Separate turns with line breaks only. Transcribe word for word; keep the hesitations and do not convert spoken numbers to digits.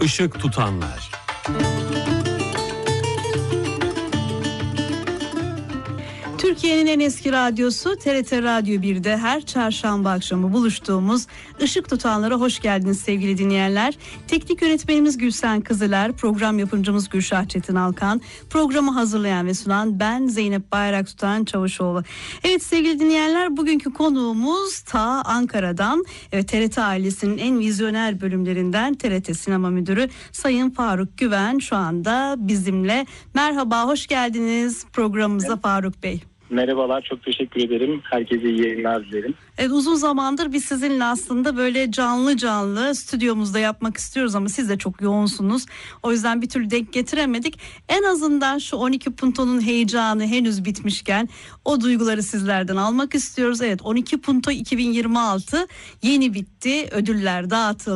Işık tutanlar.
Türkiye'nin en eski radyosu T R T Radyo bir'de her çarşamba akşamı buluştuğumuz Işık Tutanlara hoş geldiniz sevgili dinleyenler. Teknik yönetmenimiz Gülsen Kızıler, program yapımcımız Gülşah Çetin Alkan, programı hazırlayan ve sunan ben Zeynep Bayraktutan Çavuşoğlu. Evet sevgili dinleyenler, bugünkü konuğumuz ta Ankara'dan, evet, T R T ailesinin en vizyoner bölümlerinden T R T Sinema Müdürü Sayın Faruk Güven şu anda bizimle. Merhaba, hoş geldiniz programımıza evet. Faruk Bey.
Merhabalar, çok teşekkür ederim. Herkese iyi yayınlar dilerim.
Evet, uzun zamandır biz sizinle aslında böyle canlı canlı stüdyomuzda yapmak istiyoruz ama siz de çok yoğunsunuz. O yüzden bir türlü denk getiremedik. En azından şu on iki Punto'nun heyecanı henüz bitmişken o duyguları sizlerden almak istiyoruz. Evet, on iki Punto iki bin yirmi altı yeni bitti. Ödüller dağıtıldı.